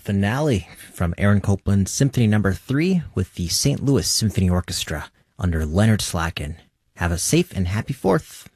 finale from Aaron Copland's Symphony No. 3 with the St. Louis Symphony Orchestra under Leonard Slacken. Have a safe and happy 4th.